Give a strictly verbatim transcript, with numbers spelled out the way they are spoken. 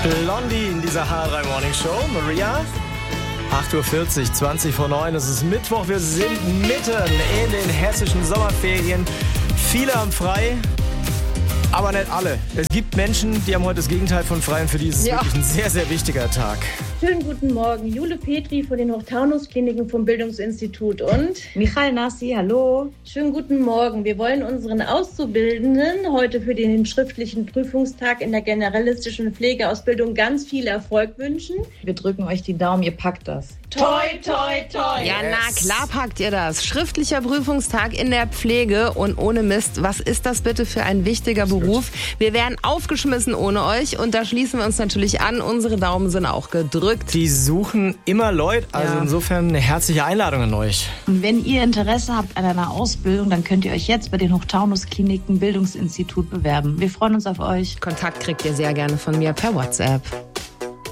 Blondie in dieser H drei Morning Show. Maria, acht Uhr vierzig, zwanzig vor neun. Es ist Mittwoch. Wir sind mitten in den hessischen Sommerferien. Viele haben frei, aber nicht alle. Es gibt Menschen, die haben heute das Gegenteil von frei und für die ist es ja. wirklich ein sehr, sehr wichtiger Tag. Schönen guten Morgen. Jule Petri von den Hochtaunus-Kliniken vom Bildungsinstitut und Michael Nassi, hallo. Schönen guten Morgen. Wir wollen unseren Auszubildenden heute für den schriftlichen Prüfungstag in der generalistischen Pflegeausbildung ganz viel Erfolg wünschen. Wir drücken euch die Daumen, ihr packt das. Toi, toi, toi. Ja, na klar packt ihr das. Schriftlicher Prüfungstag in der Pflege und ohne Mist. Was ist das bitte für ein wichtiger Beruf? Wir wären aufgeschmissen ohne euch und da schließen wir uns natürlich an. Unsere Daumen sind auch gedrückt. Die suchen immer Leute, also ja. insofern eine herzliche Einladung an euch. Und wenn ihr Interesse habt an einer Ausbildung, dann könnt ihr euch jetzt bei den Hochtaunus-Kliniken Bildungsinstitut bewerben. Wir freuen uns auf euch. Kontakt kriegt ihr sehr gerne von mir per WhatsApp.